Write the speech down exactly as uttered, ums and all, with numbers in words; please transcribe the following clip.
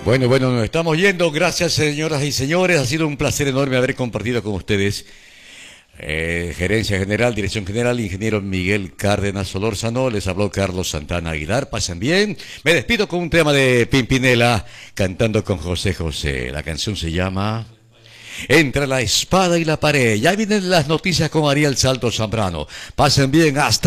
Bueno, bueno, nos estamos yendo. Gracias, señoras y señores. Ha sido un placer enorme haber compartido con ustedes. Eh, Gerencia General, Dirección General, Ingeniero Miguel Cárdenas Solórzano. Les habló Carlos Santana Aguilar. Pasen bien. Me despido con un tema de Pimpinela, cantando con José José. La canción se llama Entre la espada y la pared. Ya vienen las noticias con Ariel Salto Zambrano. Pasen bien. Hasta